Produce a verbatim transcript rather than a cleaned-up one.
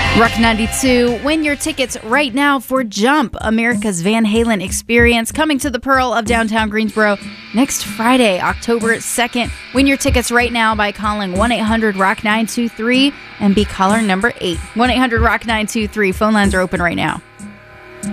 Rock ninety-two, win your tickets right now for Jump, America's Van Halen experience, coming to the Pearl of downtown Greensboro next Friday, October second. Win your tickets right now by calling one eight hundred rock nine two three and be caller number eight. one eight hundred rock nine two three. Phone lines are open right now.